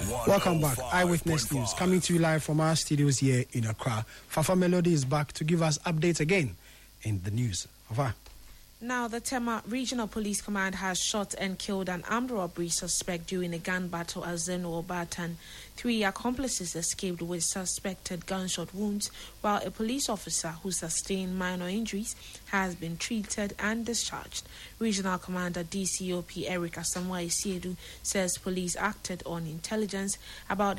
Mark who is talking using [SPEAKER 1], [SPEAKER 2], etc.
[SPEAKER 1] Welcome back. Eyewitness News coming to you live from our studios here in Accra. Fafa Melody is back to give us updates again in the news. Fafa.
[SPEAKER 2] Now, the Tema Regional Police Command has shot and killed an armed robbery suspect during a gun battle at Zeno Batan. 3 accomplices escaped with suspected gunshot wounds, while a police officer who sustained minor injuries has been treated and discharged. Regional Commander DCOP Eric Asamoah Isiedu says police acted on intelligence about